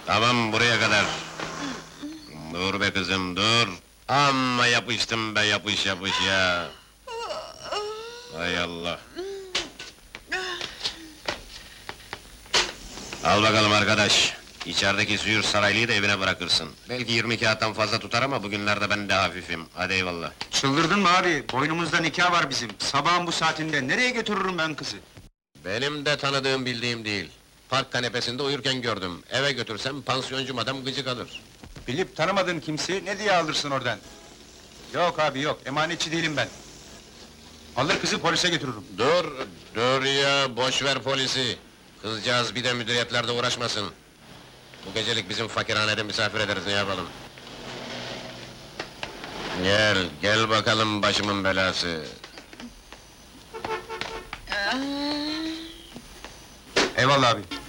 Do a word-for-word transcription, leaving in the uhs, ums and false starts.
Tamam, buraya kadar. Dur be kızım, dur! Amma yapıştım be, yapış yapış ya! Hay Allah! Al bakalım arkadaş! İçerideki Züğür Saraylı'yı da evine bırakırsın. Belki yirmi kağıttan fazla tutar ama bugünlerde ben de hafifim. Hadi eyvallah! Çıldırdın mı abi? Boynumuzda nikah var bizim. Sabahın bu saatinde nereye götürürüm ben kızı? Benim de tanıdığım bildiğim değil. Park kanepesinde uyurken gördüm. Eve götürsem pansiyoncum adam gıcık alır. Bilip tanımadığın kimseyi ne diye alırsın oradan? Yok abi yok, emanetçi değilim ben. Alır kızı polise götürürüm. Dur, dur ya, boş ver polisi! Kızcağız bir de müdüriyetlerde uğraşmasın. Bu gecelik bizim fakirhanede misafir ederiz, ne yapalım? Gel, gel bakalım başımın belası! Eyvallah abi.